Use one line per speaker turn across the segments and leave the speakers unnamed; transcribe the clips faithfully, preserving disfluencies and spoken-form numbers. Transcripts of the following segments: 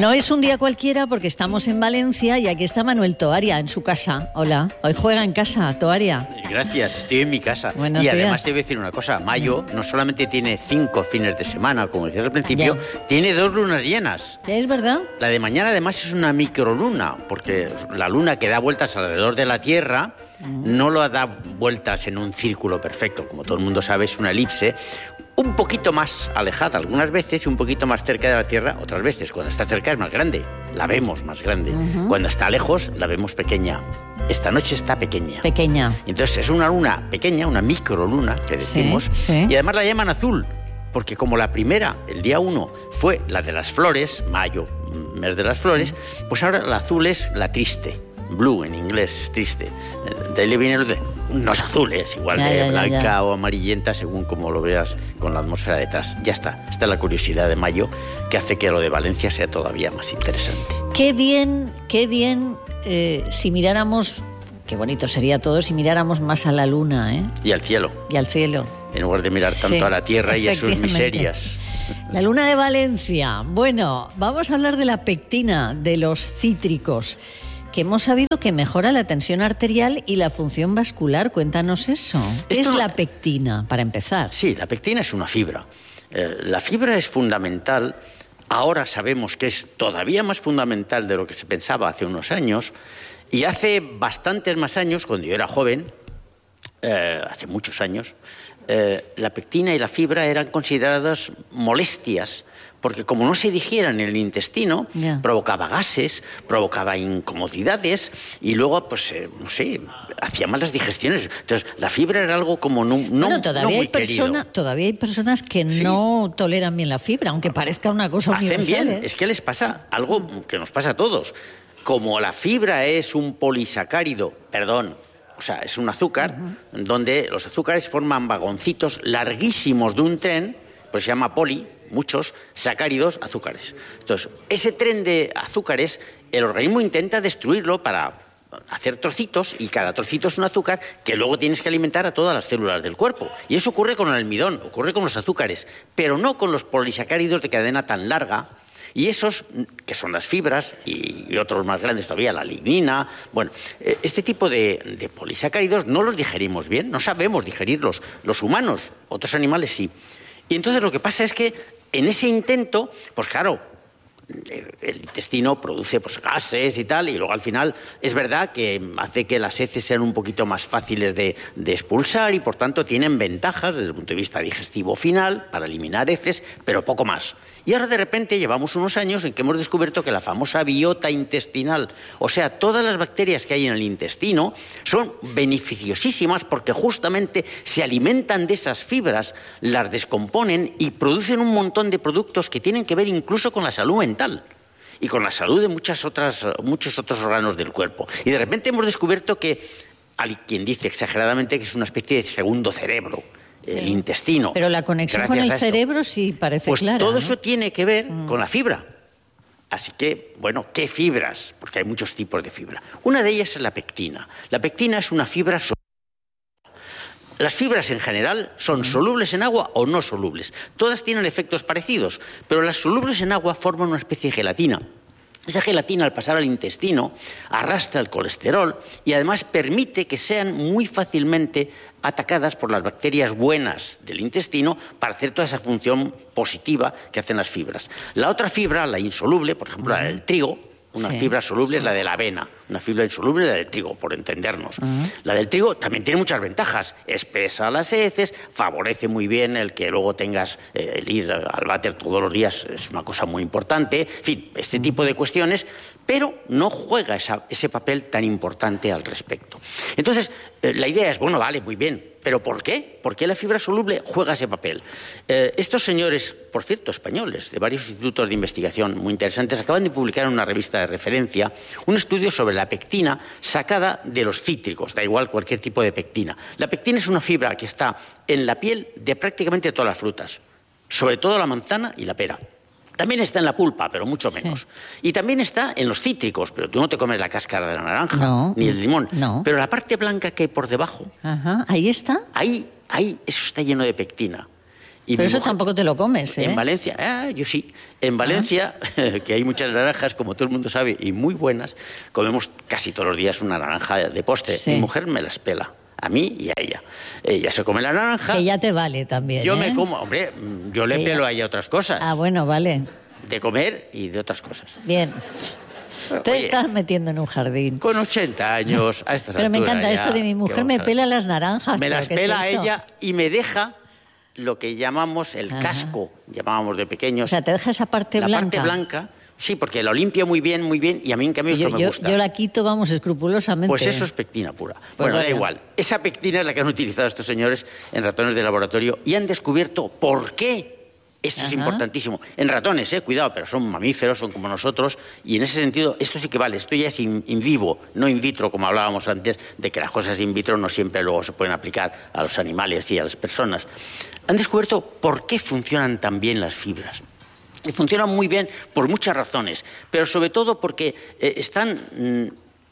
No es un día cualquiera porque estamos en Valencia y aquí está Manuel Toaria en su casa. Hola, hoy juega en casa, Toaria.
Gracias, estoy en mi casa.
Buenos
y
días.
Además te voy a decir una cosa, mayo no solamente tiene cinco fines de semana, como decías al principio, ya. Tiene dos lunas llenas.
¿Es verdad?
La de mañana además es una microluna, porque la luna que da vueltas alrededor de la Tierra uh-huh. no lo da vueltas en un círculo perfecto, como todo el mundo sabe, es una elipse, un poquito más alejada algunas veces y un poquito más cerca de la Tierra otras veces. Cuando está cerca es más grande, la vemos más grande. Uh-huh. Cuando está lejos la vemos pequeña. Esta noche está pequeña.
Pequeña.
Entonces es una luna pequeña, una microluna que decimos,
sí, sí.
y además la llaman azul, porque como la primera, el día uno, fue la de las flores, mayo, mes de las flores, sí. pues ahora la azul es la triste. Blue en inglés, triste. De ahí le viene lo de unos azules, igual
ya,
de
ya,
blanca
ya, ya.
o amarillenta, según como lo veas con la atmósfera detrás. Ya está. Esta es la curiosidad de mayo que hace que lo de Valencia sea todavía más interesante.
Qué bien, qué bien eh, si miráramos, qué bonito sería todo si miráramos más a la luna, ¿eh?
Y al cielo.
Y al cielo.
En lugar de mirar tanto
sí,
a la tierra y a sus miserias.
La luna de Valencia. Bueno, vamos a hablar de la pectina, de los cítricos, que hemos sabido que mejora la tensión arterial y la función vascular. Cuéntanos eso. ¿Qué es
no...
la pectina, para empezar?
Sí, la pectina es una fibra. Eh, la fibra es fundamental. Ahora sabemos que es todavía más fundamental de lo que se pensaba hace unos años. Y hace bastantes más años, cuando yo era joven, eh, hace muchos años, eh, la pectina y la fibra eran consideradas molestias, porque como no se digieran en el intestino, yeah. provocaba gases, provocaba incomodidades y luego, pues, eh, no sé, hacía malas digestiones. Entonces, la fibra era algo como no, no,
bueno, todavía
no muy
hay persona, Todavía hay personas que sí. no toleran bien la fibra, aunque parezca una cosa universal.
Hacen bien,
¿eh?
Es que les pasa algo que nos pasa a todos. Como la fibra es un polisacárido, perdón, o sea, es un azúcar, uh-huh. donde los azúcares forman vagoncitos larguísimos de un tren, pues se llama poli, muchos sacáridos, azúcares. Entonces, ese tren de azúcares, el organismo intenta destruirlo para hacer trocitos, y cada trocito es un azúcar que luego tienes que alimentar a todas las células del cuerpo. Y eso ocurre con el almidón, ocurre con los azúcares, pero no con los polisacáridos de cadena tan larga. Y esos, que son las fibras, y otros más grandes todavía, la lignina, bueno, este tipo de, de polisacáridos no los digerimos bien, no sabemos digerirlos. Los humanos, otros animales sí. Y entonces lo que pasa es que en ese intento, pues claro, el intestino produce pues, gases y tal, y luego al final es verdad que hace que las heces sean un poquito más fáciles de, de expulsar y por tanto tienen ventajas desde el punto de vista digestivo final para eliminar heces, pero poco más. Y ahora de repente llevamos unos años en que hemos descubierto que la famosa biota intestinal, o sea, todas las bacterias que hay en el intestino, son beneficiosísimas porque justamente se alimentan de esas fibras, las descomponen y producen un montón de productos que tienen que ver incluso con la salud mental y con la salud de muchas otras, muchos otros órganos del cuerpo. Y de repente hemos descubierto que, hay quien dice exageradamente que es una especie de segundo cerebro, el sí. intestino.
Pero la conexión con el cerebro sí parece
pues
clara.
Pues todo
¿no?
eso tiene que ver mm. con la fibra. Así que, bueno, ¿qué fibras? Porque hay muchos tipos de fibra. Una de ellas es la pectina. La pectina es una fibra soluble. Las fibras en general son mm. solubles en agua o no solubles. Todas tienen efectos parecidos, pero las solubles en agua forman una especie de gelatina. Esa gelatina, al pasar al intestino, arrastra el colesterol y además permite que sean muy fácilmente atacadas por las bacterias buenas del intestino para hacer toda esa función positiva que hacen las fibras. La otra fibra, la insoluble, por ejemplo, uh-huh. la del trigo, una sí, fibra soluble sí. es la de la avena, una fibra insoluble es la del trigo, por entendernos. Uh-huh. La del trigo también tiene muchas ventajas, espesa las heces, favorece muy bien el que luego tengas eh, el ir al váter todos los días, es una cosa muy importante, en fin, este uh-huh. tipo de cuestiones, pero no juega esa, ese papel tan importante al respecto. Entonces, eh, la idea es, bueno, vale, muy bien, ¿pero por qué? ¿Por qué la fibra soluble juega ese papel? Eh, estos señores, por cierto, españoles, de varios institutos de investigación muy interesantes, acaban de publicar en una revista de referencia un estudio sobre la pectina sacada de los cítricos, da igual cualquier tipo de pectina. La pectina es una fibra que está en la piel de prácticamente todas las frutas, sobre todo la manzana y la pera. También está en la pulpa, pero mucho menos. Sí. Y también está en los cítricos, pero tú no te comes la cáscara de la naranja,
no,
ni el limón.
No.
Pero la parte blanca que hay por debajo,
Ajá, ahí está.
Ahí, ahí, eso está lleno de pectina. Y
Pero eso
mujer,
tampoco te lo comes, ¿eh?
En Valencia, ah, yo sí. En Valencia, ah. que hay muchas naranjas, como todo el mundo sabe, y muy buenas, comemos casi todos los días una naranja de postre. Sí. Mi mujer me las pela, a mí y a ella. Ella se come la naranja.
Que ya te vale también,
Yo
¿eh?
me como, hombre, yo le
que
pelo
ya...
a ella otras cosas.
Ah, bueno, vale.
De comer y de otras cosas.
Bien. Te Oye, estás metiendo en un jardín.
Con ochenta años, a estas
Pero me encanta
ya,
esto de mi mujer me pela las naranjas.
Me las pela
es
ella y me deja lo que llamamos el Ajá. casco, llamábamos de pequeños.
O sea, te deja esa parte
la
blanca.
La parte blanca, sí, porque lo limpia muy bien, muy bien, y a mí en cambio
yo,
esto me
yo,
gusta.
Yo la quito, vamos, escrupulosamente.
Pues eso es pectina pura. Pues bueno,
vaya.
da igual. Esa pectina es la que han utilizado estos señores en ratones de laboratorio y han descubierto por qué. Esto Ajá. es importantísimo. En ratones, eh, cuidado, pero son mamíferos, son como nosotros, y en ese sentido, esto sí que vale. Esto ya es in, in vivo, no in vitro, como hablábamos antes, de que las cosas in vitro no siempre luego se pueden aplicar a los animales y a las personas. Han descubierto por qué funcionan tan bien las fibras. Y funcionan muy bien por muchas razones, pero sobre todo porque eh, están mm,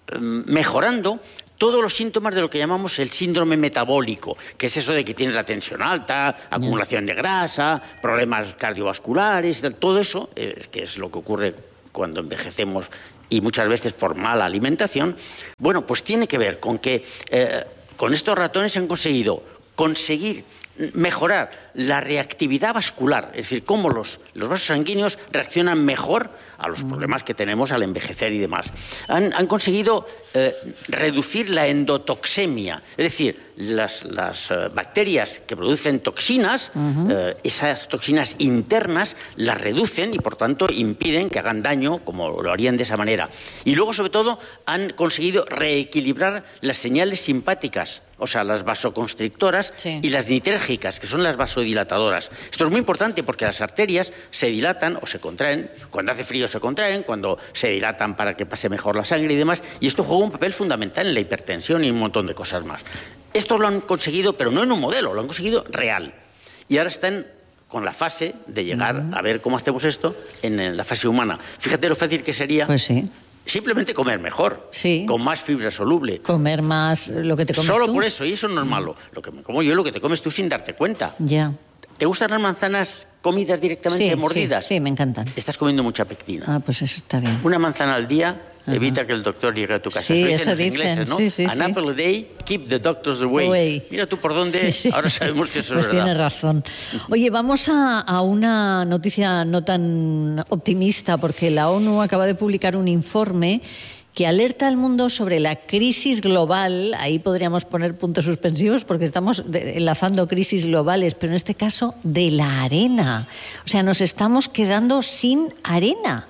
mejorando todos los síntomas de lo que llamamos el síndrome metabólico, que es eso de que tienes la tensión alta, acumulación de grasa, problemas cardiovasculares, todo eso, eh, que es lo que ocurre cuando envejecemos y muchas veces por mala alimentación. Bueno, pues tiene que ver con que eh, con estos ratones han conseguido conseguir mejorar la reactividad vascular, es decir, cómo los, los vasos sanguíneos reaccionan mejor a los problemas que tenemos al envejecer y demás. Han, han conseguido eh, reducir la endotoxemia, es decir, las, las uh, bacterias que producen toxinas, uh-huh. eh, esas toxinas internas las reducen y por tanto impiden que hagan daño como lo harían de esa manera. Y luego, sobre todo, han conseguido reequilibrar las señales simpáticas, o sea, las vasoconstrictoras sí. y las nitérgicas, que son las vasodilatadoras. Esto es muy importante porque las arterias se dilatan o se contraen, cuando hace frío se contraen, cuando se dilatan para que pase mejor la sangre y demás, y esto juega un papel fundamental en la hipertensión y un montón de cosas más. Esto lo han conseguido, pero no en un modelo, lo han conseguido real. Y ahora están con la fase de llegar uh-huh. a ver cómo hacemos esto en la fase humana. Fíjate lo fácil que sería...
Pues sí.
Simplemente comer mejor,
sí.
con más fibra soluble.
Comer más lo que te comes
Solo
tú.
por eso, y eso no es malo. Lo que me como yo, lo que te comes tú sin darte cuenta.
Ya.
¿Te gustan las manzanas comidas directamente
sí,
mordidas?
Sí, sí, me encantan.
Estás comiendo mucha pectina.
Ah, pues eso está bien.
Una manzana al día Ajá. evita que el doctor llegue a tu casa.
Sí,
eso,
eso dicen,
ingleses, ¿no?
sí, sí,
An
sí.
apple a day, keep the doctors away.
away.
Mira tú por dónde,
sí, sí.
ahora sabemos que eso
pues
es verdad.
Tienes razón. Oye, vamos a, a una noticia no tan optimista, porque la ONU acaba de publicar un informe que alerta al mundo sobre la crisis global. Ahí podríamos poner puntos suspensivos porque estamos enlazando crisis globales, pero en este caso de la arena. O sea, nos estamos quedando sin arena,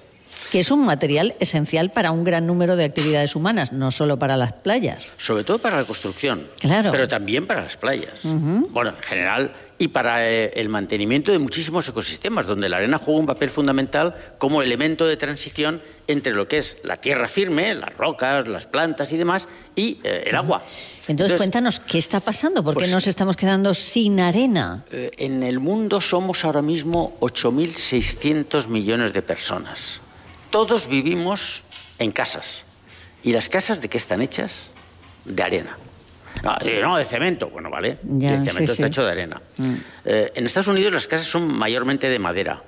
que es un material esencial para un gran número de actividades humanas, no solo para las playas.
Sobre todo para la construcción,
claro.
pero también para las playas.
Uh-huh.
Bueno, en general, y para eh, el mantenimiento de muchísimos ecosistemas, donde la arena juega un papel fundamental como elemento de transición entre lo que es la tierra firme, las rocas, las plantas y demás, y eh, el agua.
Entonces, Entonces, cuéntanos, ¿qué está pasando? ¿Por qué pues, nos estamos quedando sin arena?
Eh, en el mundo somos ahora mismo ocho mil seiscientos millones de personas. Todos vivimos en casas. ¿Y las casas de qué están hechas? De arena. No, no de cemento. Bueno, vale.
Ya,
el cemento
sí,
está
sí.
hecho de arena.
Mm.
Eh, en Estados Unidos las casas son mayormente de madera.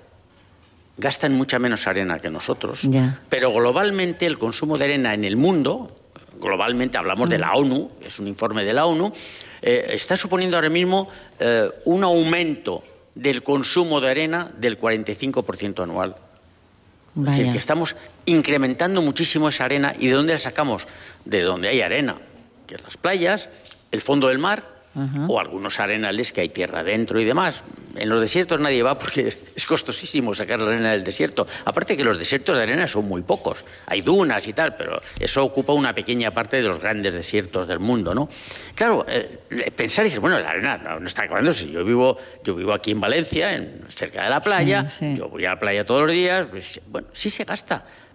Gastan mucha menos arena que nosotros.
Ya.
Pero globalmente el consumo de arena en el mundo, globalmente hablamos mm. de la ONU, es un informe de la ONU, eh, está suponiendo ahora mismo eh, un aumento del consumo de arena del cuarenta y cinco por ciento anual.
Vaya.
Es decir, que estamos incrementando muchísimo esa arena. ¿Y de dónde la sacamos? De donde hay arena, que es las playas, el fondo del mar, uh-huh. o algunos arenales que hay tierra dentro y demás. En los desiertos nadie va porque es costosísimo sacar la arena del desierto. Aparte que los desiertos de arena son muy pocos. Hay dunas y tal, pero eso ocupa una pequeña parte de los grandes desiertos del mundo, ¿no? Claro, eh, pensar y decir, bueno, la arena no, no está acabándose. Yo vivo, yo vivo aquí en Valencia, en, cerca de la playa,
sí, sí.
yo voy a la playa todos los días, pues, bueno, sí se gasta.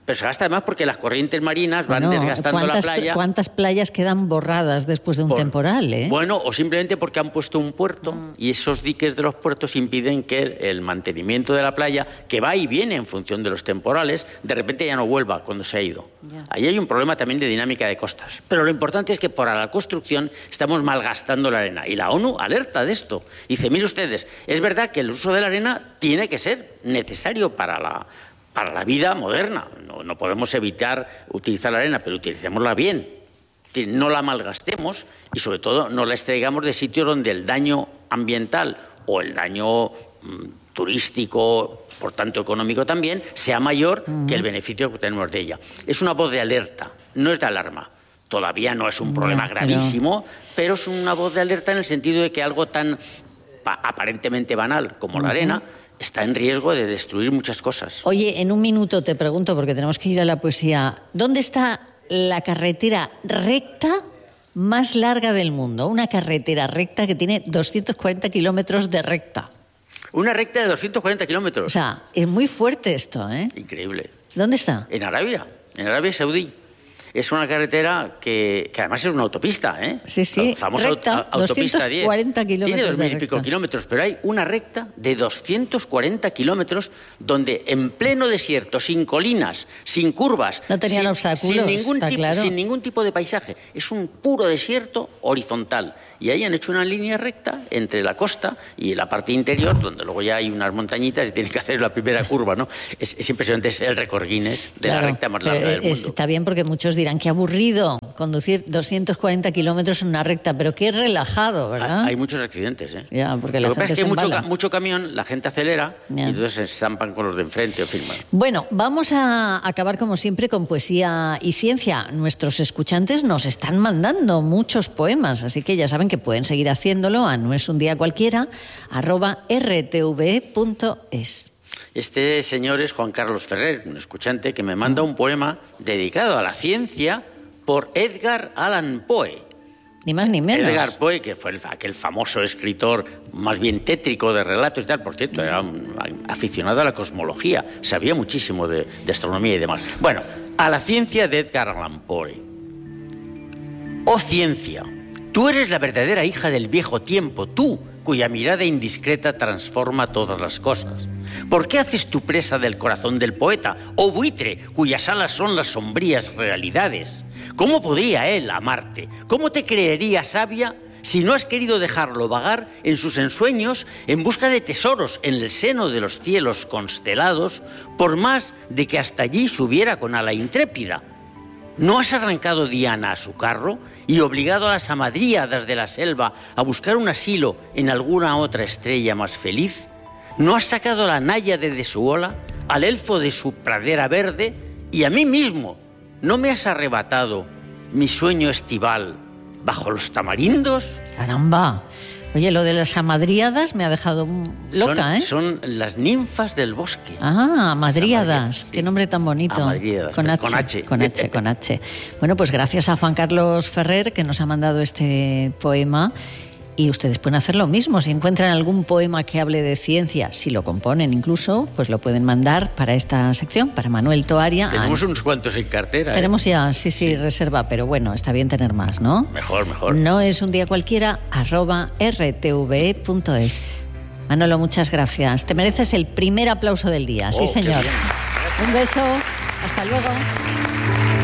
Pero se gasta además porque las corrientes marinas van
Bueno,
desgastando la playa.
¿Cuántas playas quedan borradas después de un
por,
temporal? ¿eh?
Bueno, o simplemente porque han puesto un puerto mm. y esos diques de los puertos impiden que el, el mantenimiento de la playa, que va y viene en función de los temporales, de repente ya no vuelva cuando se ha ido. Yeah. Ahí hay un problema también de dinámica de costas. Pero lo importante es que para la construcción estamos malgastando la arena. Y la ONU alerta de esto. Dice, mire ustedes, es verdad que el uso de la arena tiene que ser necesario para la... para la vida moderna. No, no podemos evitar utilizar la arena, pero utilicémosla bien. Es decir, no la malgastemos y, sobre todo, no la extraigamos de sitios donde el daño ambiental o el daño mmm, turístico, por tanto económico también, sea mayor uh-huh. que el beneficio que tenemos de ella. Es una voz de alerta, no es de alarma. Todavía no es un problema no, gravísimo, pero... pero es una voz de alerta en el sentido de que algo tan aparentemente banal como uh-huh. la arena está en riesgo de destruir muchas cosas.
Oye, en un minuto te pregunto, porque tenemos que ir a la poesía, ¿dónde está la carretera recta más larga del mundo? Una carretera recta que tiene doscientos cuarenta kilómetros de recta.
Una recta de doscientos cuarenta kilómetros.
O sea, es muy fuerte esto, ¿eh?
Increíble.
¿Dónde está?
En Arabia, en Arabia Saudí. Es una carretera que, que además es una autopista, ¿eh?
Sí, sí,
la famosa
recta,
autopista
doscientos cuarenta
diez.
kilómetros.
Tiene dos mil y pico kilómetros, pero hay una recta de doscientos cuarenta kilómetros donde en pleno desierto, sin colinas, sin curvas,
no tenían
sin,
obstáculos,
sin, ningún
está
tipo,
claro.
sin ningún tipo de paisaje. Es un puro desierto horizontal. Y ahí han hecho una línea recta entre la costa y la parte interior, donde luego ya hay unas montañitas y tienen que hacer la primera curva, ¿no? Es, es impresionante, es el récord Guinness de claro, la recta más larga del mundo.
Está bien porque muchos dirán que aburrido conducir doscientos cuarenta kilómetros en una recta, pero qué relajado, ¿verdad?
Hay, hay muchos accidentes, ¿eh?
Ya, porque la
Lo que
gente
pasa es que hay mucho,
embala.
mucho camión, la gente acelera
ya.
y entonces se estampan con los de enfrente o firman.
Bueno, vamos a acabar como siempre con poesía y ciencia. Nuestros escuchantes nos están mandando muchos poemas, así que ya saben que pueden seguir haciendo haciéndolo a no es un día cualquiera arroba r t v punto es.
Este señor es Juan Carlos Ferrer, un escuchante que me manda un poema dedicado a la ciencia por Edgar Allan Poe.
Ni más ni menos.
Edgar Poe, que fue el, aquel famoso escritor más bien tétrico de relatos y tal, por cierto, era un aficionado a la cosmología, sabía muchísimo de, de astronomía y demás. Bueno, a la ciencia de Edgar Allan Poe. Oh ciencia, tú eres la verdadera hija del viejo tiempo, tú, cuya mirada indiscreta transforma todas las cosas. ¿Por qué haces tu presa del corazón del poeta, oh buitre, cuyas alas son las sombrías realidades? ¿Cómo podría él amarte? ¿Cómo te creería sabia si no has querido dejarlo vagar en sus ensueños en busca de tesoros en el seno de los cielos constelados, por más de que hasta allí subiera con ala intrépida? ¿No has arrancado Diana a su carro y obligado a las hamadríadas de la selva a buscar un asilo en alguna otra estrella más feliz? ¿No has sacado la náyade de su ola, al elfo de su pradera verde, y a mí mismo no me has arrebatado mi sueño estival bajo los tamarindos?
¡Caramba! Oye, lo de las amadríadas me ha dejado loca,
son,
¿eh?
Son las ninfas del bosque.
Ah, amadríadas. Sí. Qué nombre tan bonito.
Amadríadas,
con H,
con H.
Con H, con H. Bueno, pues gracias a Juan Carlos Ferrer, que nos ha mandado este poema. Y ustedes pueden hacer lo mismo. Si encuentran algún poema que hable de ciencia, si lo componen incluso, pues lo pueden mandar para esta sección, para Manuel Toaria.
Tenemos unos cuantos en cartera.
Tenemos
¿eh?
ya, sí, sí, sí, reserva, pero bueno, está bien tener más, ¿no?
Mejor, mejor.
No es un día cualquiera, arroba r t v punto es. Manolo, muchas gracias. Te mereces el primer aplauso del día.
Oh,
sí, señor. Un beso. Hasta luego.